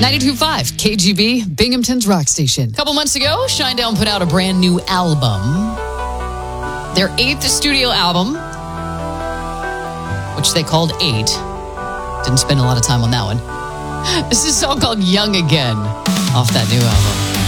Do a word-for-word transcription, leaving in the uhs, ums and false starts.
ninety-two point five K G B, Binghamton's rock station. A couple months ago, Shinedown put out a brand new album. Their eighth studio album, which they called Eight. Didn't spend a lot of time on that one. This is a song called Young Again off that new album.